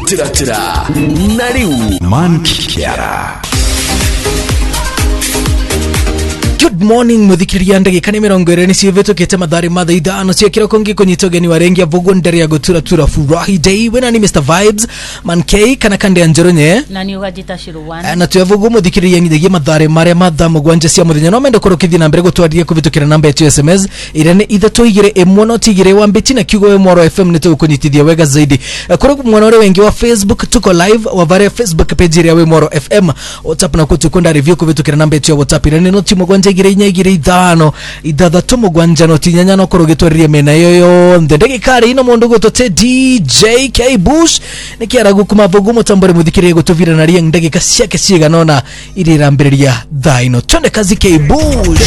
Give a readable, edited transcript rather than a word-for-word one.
gutiratira nariu mankiara. Good morning muthikiriria ndagika ni 20 ni civeto kete madhari madha idano cia kiroko ngiko nyitogeni warengia vugo ndari ya guturatura furahi day wena ni Mr Vibes man K kana kande anjeronye na ni ugajita shiruwana na tuyavugo muthikiriria ngidegie madhari maria madha mugwanja cia muthenya no mendo korokithi na mbere gutwaria kuvitukira namba ya SMS irene ithatu igire emwono tigire wa mbiti na kigo Moro FM neto kunyitithia wega zaidi kuri mwanore wengi wa Facebook tuko live wa vare Facebook page ya Moro FM WhatsApp na kutukunda review kuvitukira namba ya WhatsApp irene no timugwanja igire ithano ithathatu mugwanja no tinyanya no korogitwarire mena yoyo ndegikari ino mundu gotote DJ K Bush nikiara gukuma vugu mutambore muthikiriye gutuvira na ria ndegika ciake ciganona irirambireria thaino twende kazi K Bush.